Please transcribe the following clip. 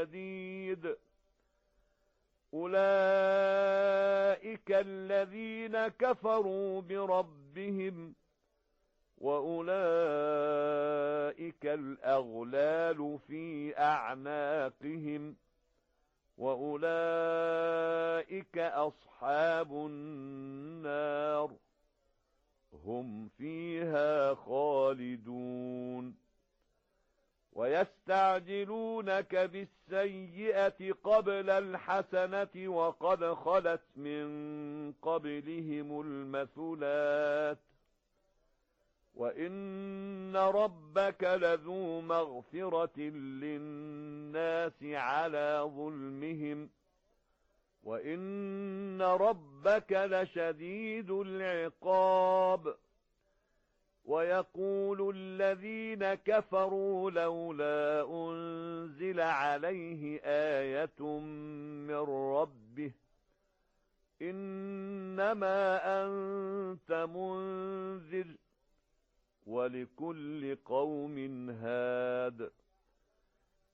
شديد. أولئك الذين كفروا بربهم، وأولئك الأغلال في أعناقهم، وأولئك أصحاب النار هم فيها خالدون. ويستعجلونك بالسيئة قبل الحسنة وقد خلت من قبلهم المثلات، وإن ربك لذو مغفرة للناس على ظلمهم، وإن ربك لشديد العقاب. ويقول الذين كفروا لولا أنزل عليه آية من ربه، إنما أنت منذر ولكل قوم هاد.